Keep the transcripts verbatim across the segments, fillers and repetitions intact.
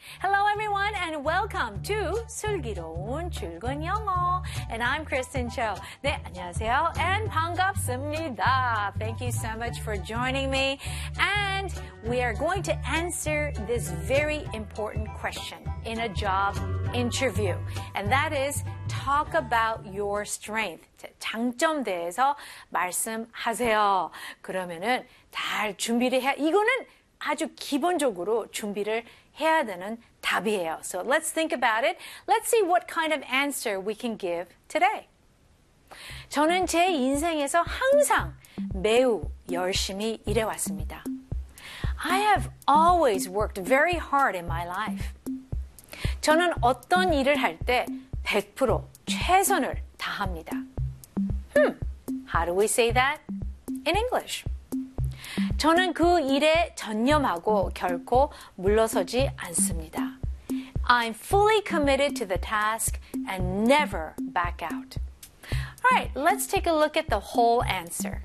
Hello everyone and welcome to 슬기로운 출근 영어. And I'm Kristen Cho. 네, 안녕하세요 and 반갑습니다. Thank you so much for joining me. And we are going to answer this very important question in a job interview. And that is talk about your strength. 장점 대해서 말씀하세요. 그러면은 잘 준비를 해. 이거는 아주 기본적으로 준비를 해야 되는 답이에요. So let's think about it. Let's see what kind of answer we can give today. 저는 제 인생에서 항상 매우 열심히 일해왔습니다. I have always worked very hard in my life. 저는 어떤 일을 할 때 백 퍼센트 최선을 다합니다. Hmm, how do we say that in English? 저는 그 일에 전념하고 결코 물러서지 않습니다. I'm fully committed to the task and never back out. All right, let's take a look at the whole answer.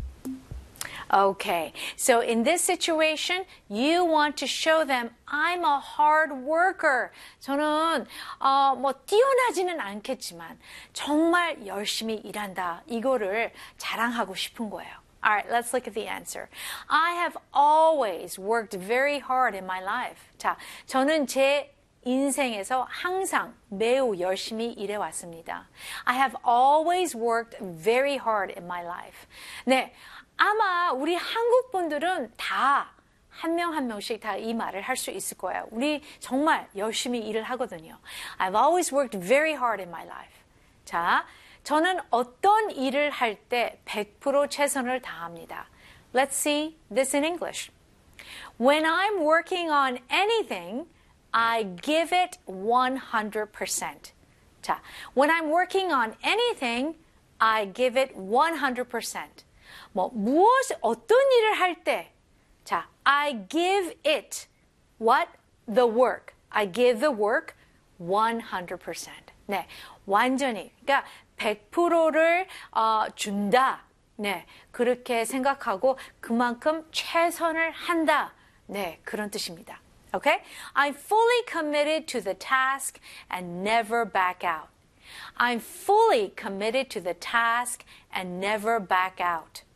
Okay, so in this situation, you want to show them I'm a hard worker. 저는 어, 뭐 뛰어나지는 않겠지만 정말 열심히 일한다. 이거를 자랑하고 싶은 거예요. All right, let's look at the answer. I have always worked very hard in my life. 자, 저는 제 인생에서 항상 매우 열심히 일해왔습니다. I have always worked very hard in my life. 네, 아마 우리 한국 분들은 다 한 명 한 명씩 다 이 말을 할 수 있을 거예요. 우리 정말 열심히 일을 하거든요. I've always worked very hard in my life. 자, 저는 어떤 일을 할 때 백 퍼센트 최선을 다합니다. Let's see this in English. When I'm working on anything, I give it one hundred percent. 자, when I'm working on anything, I give it one hundred percent. 뭐 무엇 어떤 일을 할 때, 자, I give it what the work. I give the work one hundred percent. 네, 완전히 그러니까 백 퍼센트를 어, 준다. 네, 그렇게 생각하고 그만큼 최선을 한다. 네, 그런 뜻입니다. Okay? I'm fully committed to the task and never back out. I'm fully committed to the task and never back out.